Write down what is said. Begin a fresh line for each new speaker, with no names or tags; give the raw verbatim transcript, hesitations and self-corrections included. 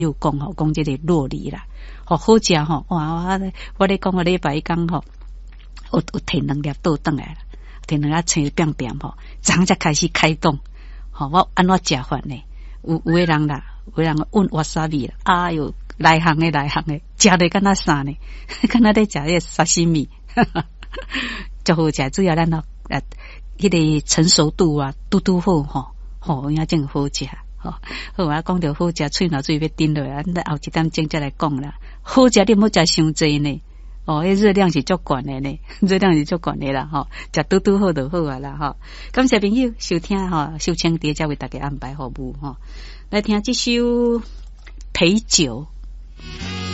又讲吼，讲这个洛梨啦，吼好食吼，哇！我我咧讲个礼拜讲吼，有有摕两粒倒转来啦，摕两粒青扁扁吼，昨才开始开动，吼我安怎食法呢？有有个人啦，有个人问瓦萨比啦，哎哟，内行诶内行诶，食得敢若啥呢？敢若咧食迄沙西米，就好食。主要咱咯，呃，迄个成熟度啊，拄拄好吼，吼，影真好食。吼，好啊，讲到好食，喙若水要顶落来，咱后一点钟再来讲啦。好食你毋好食伤济呢，哦，迄热量是足悬的呢，热量是足悬的啦，吼，食拄拄好就好啊啦，吼。感谢朋友收听吼，秀清爹才为大家安排服务吼，来听这首陪酒。